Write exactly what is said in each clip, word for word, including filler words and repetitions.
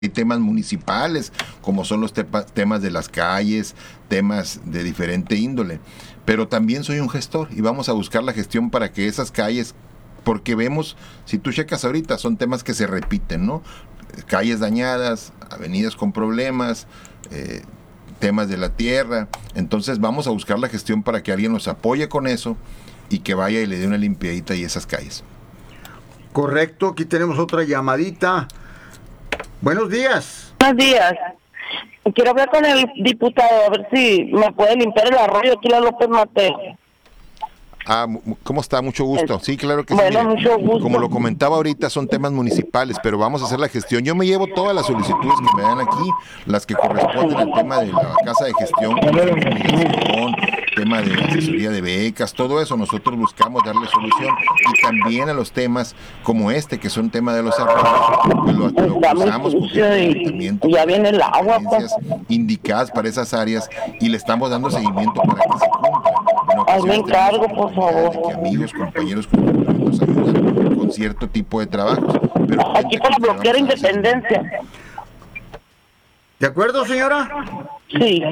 Hay temas municipales, como son los tepa, temas de las calles, temas de diferente índole. Pero también soy un gestor y vamos a buscar la gestión para que esas calles, porque vemos, si tú checas ahorita, son temas que se repiten, ¿no? Calles dañadas, avenidas con problemas, eh, temas de la tierra. Entonces vamos a buscar la gestión para que alguien nos apoye con eso y que vaya y le dé una limpiadita a esas calles. Correcto, aquí tenemos otra llamadita. Buenos días. Buenos días. Quiero hablar con el diputado, a ver si me puede limpiar el arroyo aquí en López Mateo. Ah, ¿cómo está? Mucho gusto. Sí, claro que bueno, sí. Mire, mucho gusto. Como lo comentaba ahorita, son temas municipales, pero vamos a hacer la gestión. Yo me llevo todas las solicitudes que me dan aquí, las que corresponden al tema de la casa de gestión, fumigación, tema de asesoría de becas, todo eso nosotros buscamos darle solución, y también a los temas como este, que son tema de los arroyos, pues lo, lo cruzamos con y ya viene el agua, pues. indicadas para esas áreas, y le estamos dando seguimiento para que se cumpla. Ay, me encargo, por favor. Que amigos, compañeros nos ayudan con cierto tipo de trabajos. Pero aquí para bloquear Independencia. ¿De acuerdo, señora? Sí.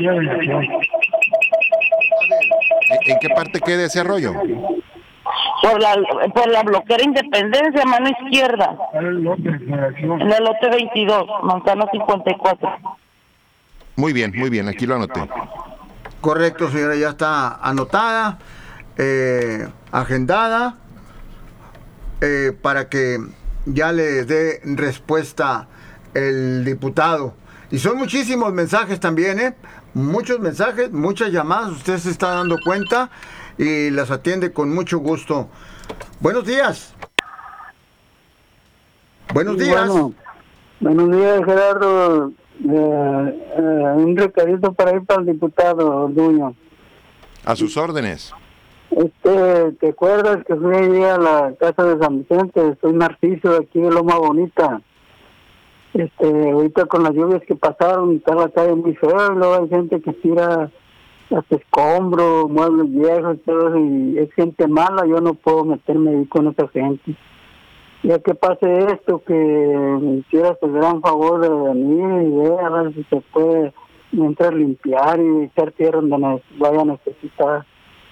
¿En qué parte queda ese arroyo? Por la, por la bloquera Independencia, mano izquierda. En el lote veintidós, manzana cincuenta y cuatro. Muy bien, muy bien, aquí lo anoté. Correcto, señora, ya está anotada, eh, agendada, eh, para que ya le dé respuesta el diputado. Y son muchísimos mensajes también, ¿eh? Muchos mensajes, muchas llamadas, usted se está dando cuenta y las atiende con mucho gusto. Buenos días. Buenos días. Bueno, buenos días, Gerardo. Eh, eh, un recadito para ir para el diputado Orduño. A sus órdenes. Este, ¿te acuerdas que fui allí a la casa de San Vicente? Soy Narciso, de aquí de Loma Bonita. Este, ahorita con las lluvias que pasaron, está la calle muy fea, y luego hay gente que tira hasta escombros, muebles viejos, todo, y es gente mala. Yo no puedo meterme ahí con esa gente. Ya que pase esto, que me hicieras el gran favor de venir y ver a ver si se puede mientras limpiar y echar tierra donde nos vaya a necesitar.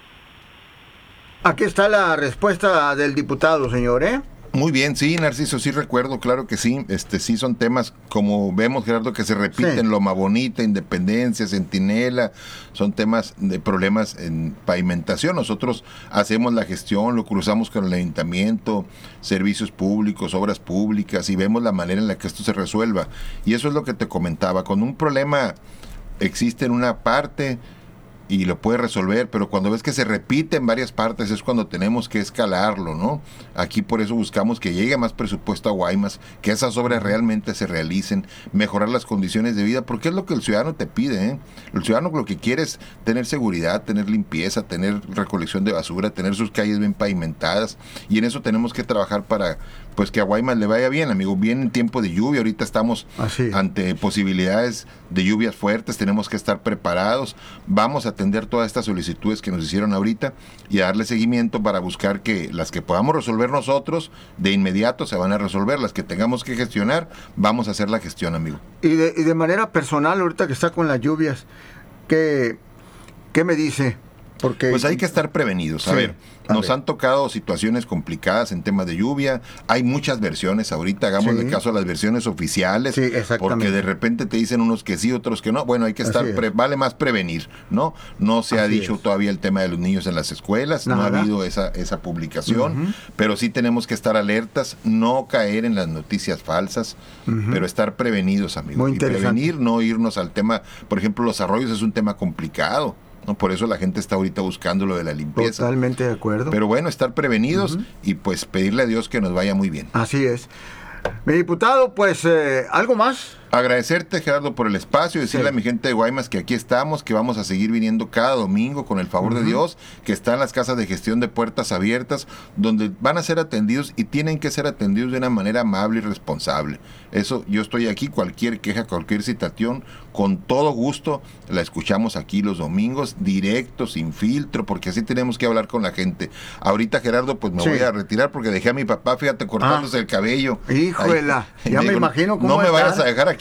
Aquí está la respuesta del diputado, señor, ¿eh? Muy bien, sí, Narciso, sí recuerdo, claro que sí. Este, sí son temas, como vemos, Gerardo, que se repiten, sí. Loma Bonita, Independencia, Centinela, son temas de problemas en pavimentación. Nosotros hacemos la gestión, lo cruzamos con el ayuntamiento, servicios públicos, obras públicas, y vemos la manera en la que esto se resuelva. Y eso es lo que te comentaba, cuando un problema existe en una parte y lo puede resolver, pero cuando ves que se repite en varias partes es cuando tenemos que escalarlo, ¿no? Aquí por eso buscamos que llegue más presupuesto a Guaymas, que esas obras realmente se realicen, mejorar las condiciones de vida, porque es lo que el ciudadano te pide, ¿eh? El ciudadano lo que quiere es tener seguridad, tener limpieza, tener recolección de basura, tener sus calles bien pavimentadas, y en eso tenemos que trabajar para pues que a Guaymas le vaya bien, amigo. Bien en tiempo de lluvia, ahorita estamos Así. ante posibilidades de lluvias fuertes, tenemos que estar preparados. Vamos a atender todas estas solicitudes que nos hicieron ahorita y a darle seguimiento para buscar que las que podamos resolver nosotros, de inmediato se van a resolver. Las que tengamos que gestionar, vamos a hacer la gestión, amigo. Y de, y de manera personal, ahorita que está con las lluvias, ¿qué, qué me dice? Porque pues hay que estar prevenidos. A sí, ver, a nos ver. han tocado situaciones complicadas en temas de lluvia. Hay muchas versiones ahorita. Hagamos sí. de caso a las versiones oficiales. Sí, porque de repente te dicen unos que sí, otros que no. Bueno, hay que estar, pre- vale más prevenir, ¿no? No se Así ha dicho es. todavía el tema de los niños en las escuelas. Nada. No ha habido esa, esa publicación. Uh-huh. Pero sí tenemos que estar alertas, no caer en las noticias falsas, uh-huh. pero estar prevenidos, amigos. Muy y prevenir, no irnos al tema. Por ejemplo, los arroyos es un tema complicado. No, por eso la gente está ahorita buscando lo de la limpieza. Totalmente de acuerdo. Pero bueno, estar prevenidos uh-huh. y pues pedirle a Dios que nos vaya muy bien. Así es. Mi diputado, pues, eh, ¿algo más? Agradecerte, Gerardo, por el espacio y decirle sí. a mi gente de Guaymas que aquí estamos, que vamos a seguir viniendo cada domingo con el favor uh-huh. de Dios, que están las casas de gestión de puertas abiertas, donde van a ser atendidos y tienen que ser atendidos de una manera amable y responsable. Eso, yo estoy aquí, cualquier queja, cualquier citación, con todo gusto la escuchamos aquí los domingos, directo, sin filtro, porque así tenemos que hablar con la gente. Ahorita, Gerardo, pues me sí. voy a retirar porque dejé a mi papá, fíjate, cortándose ah. el cabello. Híjole, ya me digo, imagino cómo no me está. vayas a dejar aquí